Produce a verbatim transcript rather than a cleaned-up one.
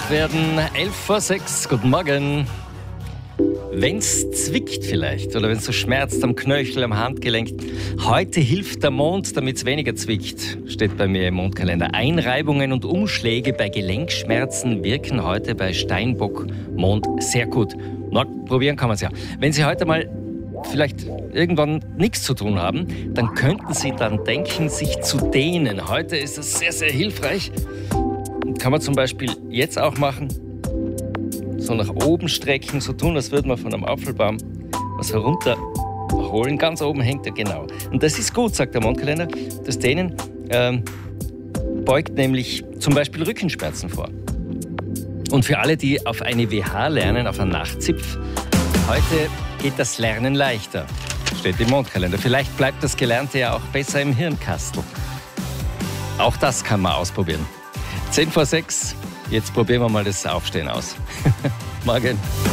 wach werden. elf vor sechs, guten Morgen. Wenn's zwickt vielleicht oder wenn es so schmerzt am Knöchel, am Handgelenk, heute hilft der Mond, damit es weniger zwickt, steht bei mir im Mondkalender. Einreibungen und Umschläge bei Gelenkschmerzen wirken heute bei Steinbock Mond sehr gut. Na, probieren kann man es ja. Wenn Sie heute mal vielleicht irgendwann nichts zu tun haben, dann könnten Sie dann denken, sich zu dehnen. Heute ist es sehr, sehr hilfreich. Kann man zum Beispiel jetzt auch machen. So nach oben strecken, so tun, als würde man von einem Apfelbaum was herunterholen. Ganz oben hängt er, genau. Und das ist gut, sagt der Mondkalender. Das Dehnen ähm, beugt nämlich zum Beispiel Rückenschmerzen vor. Und für alle, die auf eine W H lernen, auf einen Nachtzipf, heute geht das Lernen leichter, steht im Mondkalender. Vielleicht bleibt das Gelernte ja auch besser im Hirnkastel. Auch das kann man ausprobieren. zehn vor sechs, jetzt probieren wir mal das Aufstehen aus. Morgen.